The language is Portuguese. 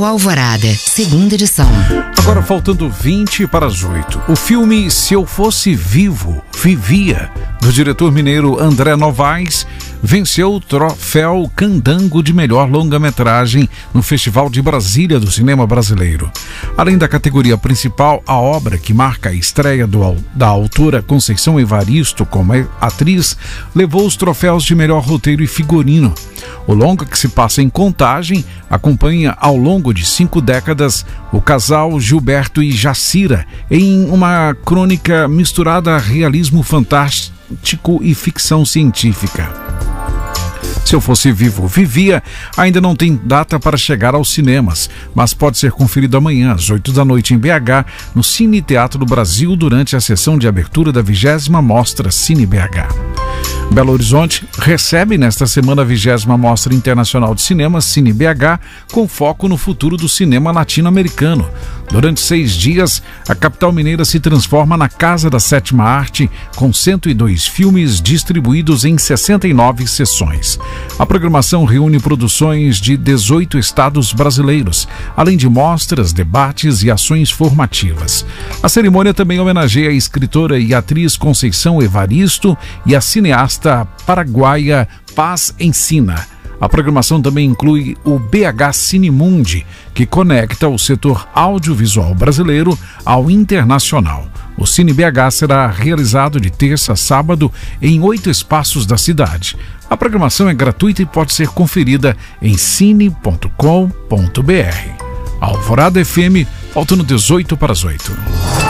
Jornal Alvorada, segunda edição. Agora faltando 20 para as 8. O filme Se Eu Fosse Vivo, Vivia, do diretor mineiro André Novaes, venceu o troféu Candango de melhor longa-metragem no Festival de Brasília do Cinema Brasileiro. Além da categoria principal, a obra, que marca a estreia da autora Conceição Evaristo como atriz, levou os troféus de melhor roteiro e figurino. O longa, que se passa em Contagem, acompanha ao longo de 5 décadas o casal Gilberto e Jacira em uma crônica misturada a realismo fantástico e ficção científica. Se Eu Fosse Vivo, Vivia ainda não tem data para chegar aos cinemas, mas pode ser conferido amanhã às 8 da noite em BH, no Cine Teatro do Brasil, durante a sessão de abertura da 20ª Mostra Cine BH. Belo Horizonte recebe nesta semana a 20ª Mostra Internacional de Cinema Cine BH, com foco no futuro do cinema latino-americano. Durante 6 dias, a capital mineira se transforma na Casa da Sétima Arte, com 102 filmes distribuídos em 69 sessões. A programação reúne produções de 18 estados brasileiros, além de mostras, debates e ações formativas. A cerimônia também homenageia a escritora e atriz Conceição Evaristo e a cineasta paraguaia Paz Ensina. A programação também inclui o BH Cinemundi, que conecta o setor audiovisual brasileiro ao internacional. O Cine BH será realizado de terça a sábado em 8 espaços da cidade. A programação é gratuita e pode ser conferida em cine.com.br. Alvorada FM, faltando 18 para as 8.